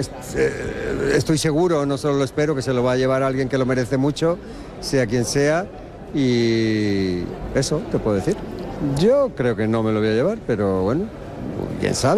estoy seguro, no solo lo espero, que se lo va a llevar alguien que lo merece mucho, sea quien sea, y eso te puedo decir. Yo creo que no me lo voy a llevar, pero bueno, quién sabe.